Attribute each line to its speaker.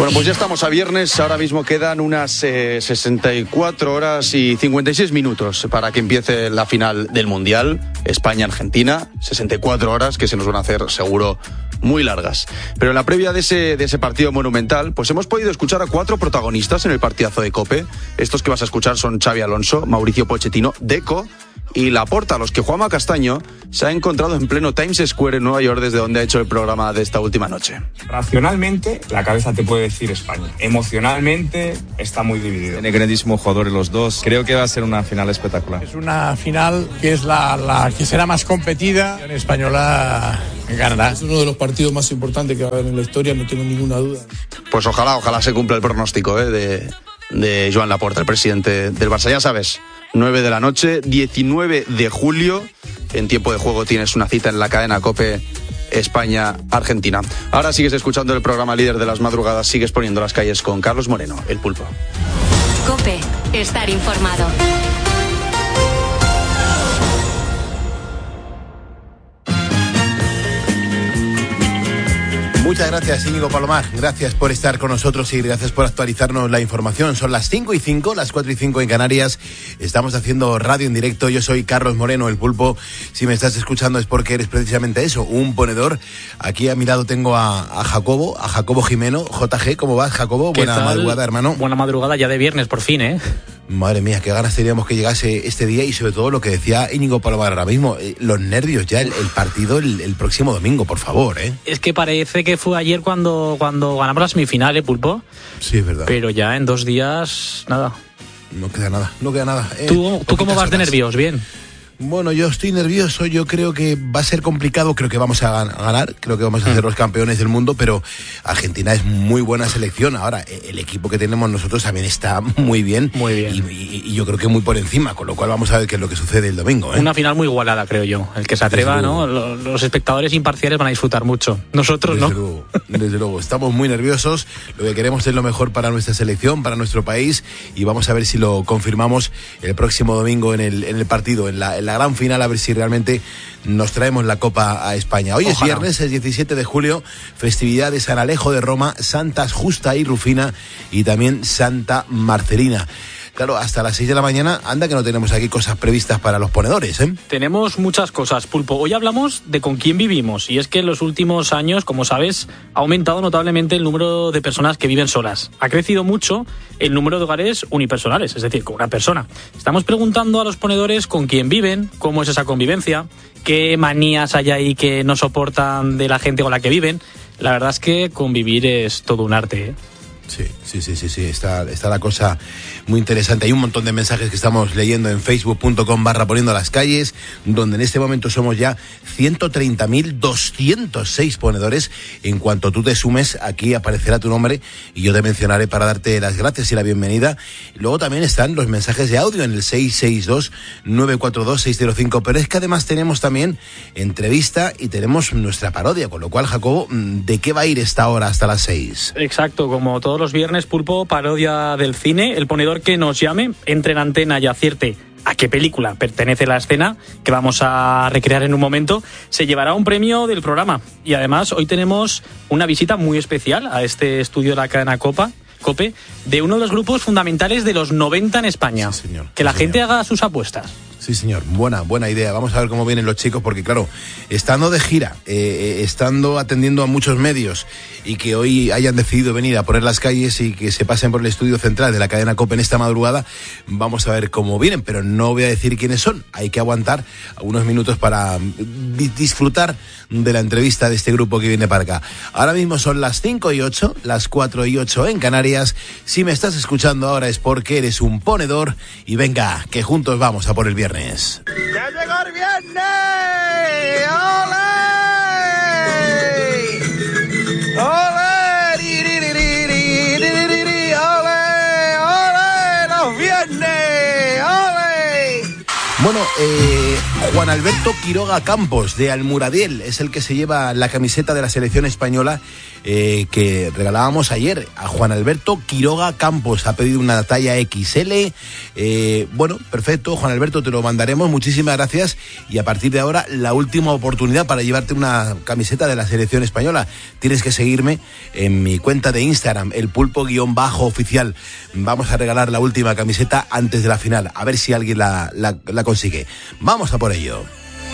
Speaker 1: Bueno, pues ya estamos a viernes, ahora mismo quedan unas 64 horas y 56 minutos para que empiece la final del Mundial, España-Argentina, 64 horas que se nos van a hacer seguro muy largas. Pero en la previa de ese partido monumental, pues hemos podido escuchar a 4 protagonistas en el partidazo de COPE. Estos que vas a escuchar son Xabi Alonso, Mauricio Pochettino, Deco y Laporta, a los que Juanma Castaño se ha encontrado en pleno Times Square en Nueva York, desde donde ha hecho el programa de esta última noche.
Speaker 2: Racionalmente, la cabeza te puede decir España. Emocionalmente, está muy dividido.
Speaker 3: Tiene grandísimos jugadores los dos. Creo que va a ser una final espectacular.
Speaker 4: Es una final que es la que será más competida. En española ganará.
Speaker 5: Es uno de los partidos más importantes que va a haber en la historia, no tengo ninguna duda.
Speaker 1: Pues ojalá se cumpla el pronóstico de Joan Laporta, el presidente del Barça. Ya sabes, 9 de la noche, 19 de julio. En tiempo de juego tienes una cita en la cadena COPE España-Argentina. Ahora sigues escuchando el programa líder de las madrugadas, sigues poniendo las calles con Carlos Moreno, el Pulpo.
Speaker 6: COPE, estar informado.
Speaker 7: Muchas gracias, Íñigo Palomar. Gracias por estar con nosotros y gracias por actualizarnos la información. Son las 5:05, las 4:05 en Canarias. Estamos haciendo radio en directo. Yo soy Carlos Moreno, el Pulpo. Si me estás escuchando es porque eres precisamente eso, un ponedor. Aquí a mi lado tengo a Jacobo Jimeno. JG, ¿cómo vas, Jacobo? Buena madrugada, hermano.
Speaker 8: Buena madrugada ya de viernes, por fin, ¿eh?
Speaker 7: Madre mía, qué ganas teníamos que llegase este día y sobre todo lo que decía Íñigo Palomar ahora mismo, los nervios ya, el partido el próximo domingo, por favor, ¿eh?
Speaker 8: Es que parece que fue ayer cuando ganamos la semifinal, Pulpo.
Speaker 7: Sí, es verdad.
Speaker 8: Pero ya en 2 días, nada.
Speaker 7: No queda nada.
Speaker 8: ¿Tú cómo vas de nervios? ¿Bien?
Speaker 7: Bueno, yo estoy nervioso, yo creo que va a ser complicado, creo que vamos a ganar, creo que vamos a ser los campeones del mundo, pero Argentina es muy buena selección. Ahora, el equipo que tenemos nosotros también está muy bien.
Speaker 8: Muy bien.
Speaker 7: Y yo creo que muy por encima, con lo cual vamos a ver qué es lo que sucede el domingo, ¿eh?
Speaker 8: Una final muy igualada, creo yo. El que se atreva, ¿no? Los espectadores imparciales van a disfrutar mucho. Nosotros, ¿no?
Speaker 7: Desde luego, estamos muy nerviosos, lo que queremos es lo mejor para nuestra selección, para nuestro país, y vamos a ver si lo confirmamos el próximo domingo en el partido, en la gran final, a ver si realmente nos traemos la Copa a España. Hoy es viernes, es 17 de julio, festividad de San Alejo de Roma, Santas Justa y Rufina y también Santa Marcelina. Claro, hasta las 6 de la mañana, anda que no tenemos aquí cosas previstas para los ponedores, ¿eh?
Speaker 8: Tenemos muchas cosas, Pulpo. Hoy hablamos de con quién vivimos, y es que en los últimos años, como sabes, ha aumentado notablemente el número de personas que viven solas. Ha crecido mucho el número de hogares unipersonales, es decir, con una persona. Estamos preguntando a los ponedores con quién viven, cómo es esa convivencia, qué manías hay ahí que no soportan de la gente con la que viven. La verdad es que convivir es todo un arte, ¿eh?
Speaker 7: Sí, está la cosa muy interesante. Hay un montón de mensajes que estamos leyendo en facebook.com/poniendo las calles, donde en este momento somos ya 130.206 ponedores. En cuanto tú te sumes, aquí aparecerá tu nombre y yo te mencionaré para darte las gracias y la bienvenida. Luego también están los mensajes de audio en el 662-942-605, pero es que además tenemos también entrevista y tenemos nuestra parodia, con lo cual, Jacobo, ¿de qué va a ir esta hora hasta las 6?
Speaker 8: Exacto, como todos los viernes, Pulpo, parodia del cine. El ponedor que nos llame, entre en antena y acierte a qué película pertenece la escena que vamos a recrear en un momento, se llevará un premio del programa. Y además hoy tenemos una visita muy especial a este estudio de la cadena COPE, de uno de los grupos fundamentales de los 90 en España.
Speaker 7: Sí, señor.
Speaker 8: Que la gente haga sus apuestas.
Speaker 7: Sí, señor, buena idea. Vamos a ver cómo vienen los chicos, porque claro, estando de gira, estando atendiendo a muchos medios y que hoy hayan decidido venir a poner las calles y que se pasen por el estudio central de la cadena COPE en esta madrugada, vamos a ver cómo vienen, pero no voy a decir quiénes son. Hay que aguantar unos minutos para disfrutar de la entrevista de este grupo que viene para acá. Ahora mismo son las 5:08, las 4:08 en Canarias. Si me estás escuchando ahora es porque eres un ponedor y venga, que juntos vamos a por el viernes.
Speaker 9: ¡Ya llegó el viernes! ¡Ole! ¡Ole! ¡Ole! ¡Los viernes! ¡Ole!
Speaker 7: Bueno, Juan Alberto Quiroga Campos, de Almuradiel, es el que se lleva la camiseta de la selección española que regalábamos ayer a Juan Alberto Quiroga Campos. Ha pedido una talla XL. Bueno, perfecto, Juan Alberto, te lo mandaremos. Muchísimas gracias. Y a partir de ahora, la última oportunidad para llevarte una camiseta de la selección española. Tienes que seguirme en mi cuenta de Instagram, el pulpo_oficial. Vamos a regalar la última camiseta antes de la final. A ver si alguien la consigue. Vamos a por ello.